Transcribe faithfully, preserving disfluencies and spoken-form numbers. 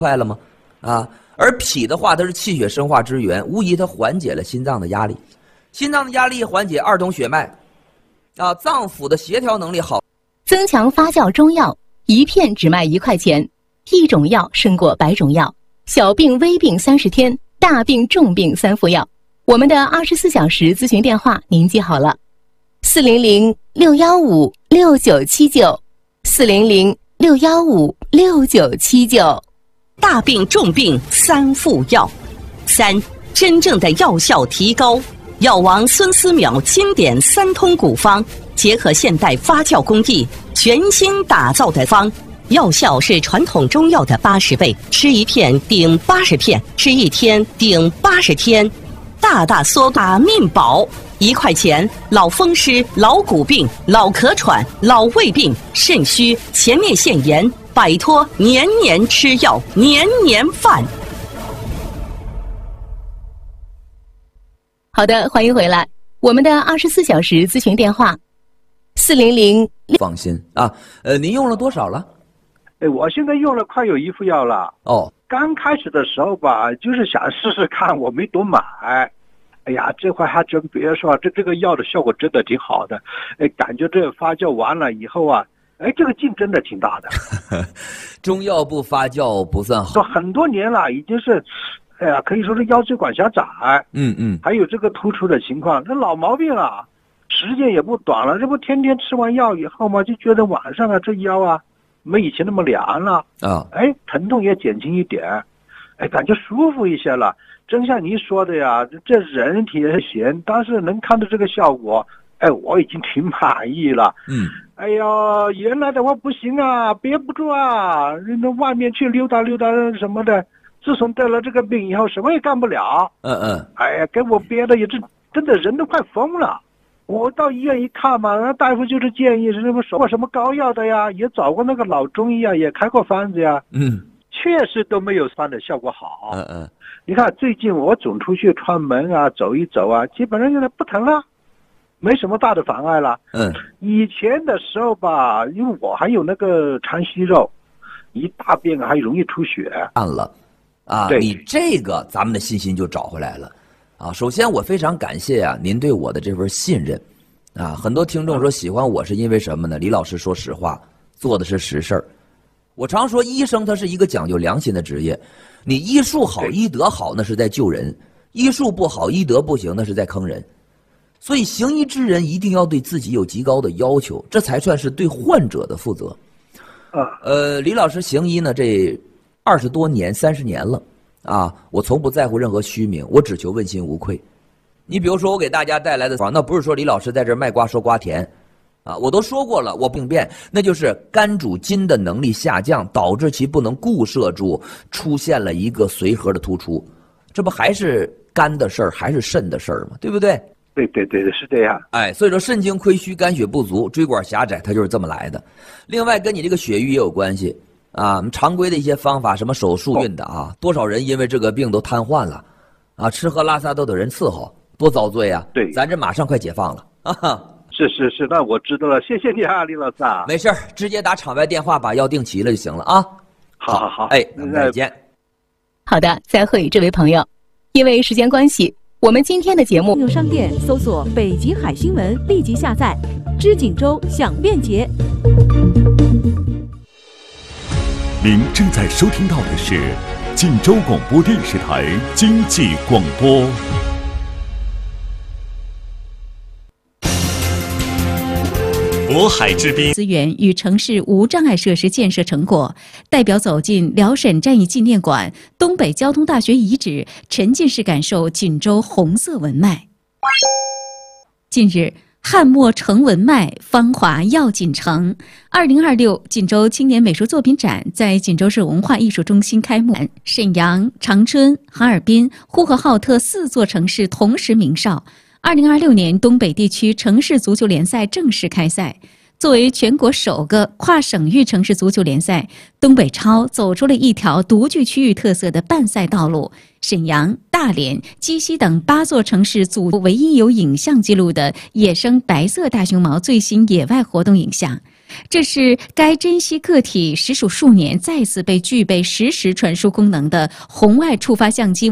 快了吗？啊，而脾的话，它是气血生化之源，无疑它缓解了心脏的压力。心脏的压力缓解，二通血脉，啊，脏腑的协调能力好。 增强发酵中药，一片只卖一块钱，一种药胜过百种药。小病微病三十天，大病重病三副药。我们的二十四小时咨询电话您记好了：四零零六幺五六九七九，四零零六幺五六九七九。 大病重病三副药，三真正的药效提高。药王孙思邈经典三通古方，结合现代发酵工艺，全新打造的方。药效是传统中药的八十倍，吃一片顶八十片，吃一天顶八十天，大大缩大命保。一块钱，老风湿、老骨病、老咳喘、老胃病、肾虚、前列腺炎，摆脱年年吃药、年年犯。 好的，欢迎回来。我们的二十四小时咨询电话：四零零。 放心啊，呃，您用了多少了？ 哎，我现在用了快有一副药了。 哦， 刚开始的时候吧，就是想试试看，我没多买。哎呀，这块还真别说，这这个药的效果真的挺好的。哎，感觉这发酵完了以后啊，哎，这个劲真的挺大的。 中药不发酵不算好。 说很多年了，已经是，哎呀，可以说是腰椎管狭窄。 嗯嗯， 还有这个突出的情况，这老毛病了，时间也不短了。这不天天吃完药以后嘛，就觉得晚上啊这腰啊没以前那么凉了啊， 哎，疼痛也减轻一点，哎，感觉舒服一些了。真像您说的呀，这人体也闲，但是能看到这个效果，哎，我已经挺满意了。 嗯， 哎呀，原来的话不行啊，憋不住啊，那外面去溜达溜达什么的。自从得了这个病以后，什么也干不了。 嗯嗯， 哎呀，给我憋的也是真的人都快疯了。我到医院一看嘛，那大夫就是建议是什么什么什么膏药的呀，也找过那个老中医啊，也开过方子呀。 嗯， 确实都没有方的效果好。 嗯嗯， 你看最近我总出去串门啊，走一走啊，基本上现在不疼了，没什么大的妨碍了。 嗯， 以前的时候吧，因为我还有那个肠息肉，一大便还容易出血。 按了，啊，你这个咱们的信心就找回来了。啊，首先我非常感谢啊您对我的这份信任，啊，很多听众说喜欢我是因为什么呢？李老师说实话，做的是实事儿。我常说，医生他是一个讲究良心的职业，你医术好、医德好，那是在救人；医术不好、医德不行，那是在坑人。所以，行医之人一定要对自己有极高的要求，这才算是对患者的负责。 啊， 呃，李老师行医呢，这二十多年、三十年了。啊，我从不在乎任何虚名，我只求问心无愧。你比如说，我给大家带来的方，那不是说李老师在这卖瓜说瓜甜，啊，我都说过了，我病变，那就是肝主筋的能力下降，导致其不能固摄住，出现了一个髓核的突出，这不还是肝的事儿，还是肾的事儿吗？对不对？ 对对对，是这样。 哎，所以说肾精亏虚，肝血不足，椎管狭窄，它就是这么来的。另外，跟你这个血瘀也有关系。啊，常规的一些方法，什么手术运的啊，多少人因为这个病都瘫痪了，啊，吃喝拉撒都得人伺候，多遭罪啊！ 对， 咱这马上快解放了啊！ 是是是，那我知道了，谢谢你啊，李老师啊。 没事儿，直接打场外电话把药定齐了就行了啊。 好好好， 哎，那再见。 好的，再会，这位朋友。因为时间关系，我们今天的节目， 应用商店搜索“北极海新闻”，立即下载。知锦州享便捷。 您正在收听到的是晋州广播电视台经济广播。渤海之滨资源与城市无障碍设施建设成果，代表走进辽沈战役纪念馆、东北交通大学遗址，沉浸式感受锦州红色文脉。近日，汉末成文脉，芳华耀锦城。二零二六锦州青年美术作品展在锦州市文化艺术中心开幕。沈阳、长春、哈尔滨、呼和浩特四座城市同时鸣哨。二零二六年东北地区城市足球联赛正式开赛。作为全国首个跨省域城市足球联赛，东北超走出了一条独具区域特色的办赛道路。沈阳、大连、鸡西等八座城市组唯一有影像记录的野生白色大熊猫最新野外活动影像。 这是该珍稀个体实属数年再次被具备实时传输功能的红外触发相机